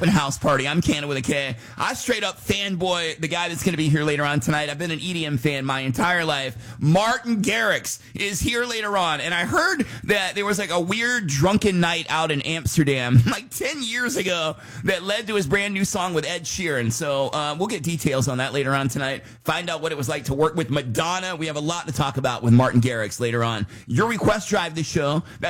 House Party. I'm Canada with a K. I straight up fanboy the guy that's going to be here later on tonight. I've been an EDM fan my entire life. Martin Garrix is here later on. And I heard that there was like a weird drunken night out in Amsterdam like 10 years ago that led to his brand new song with Ed Sheeran. So we'll get details on that later on tonight. Find out what it was like to work with Madonna. We have a lot to talk about with Martin Garrix later on. Your request drive the show.